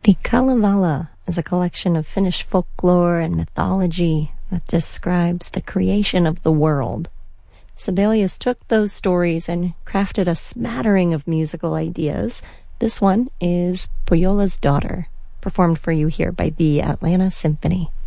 The Kalevala is a collection of Finnish folklore and mythology that describes the creation of the world. Sibelius took those stories and crafted a smattering of musical ideas. This one is Pohjola's Daughter, performed for you here by the Atlanta Symphony.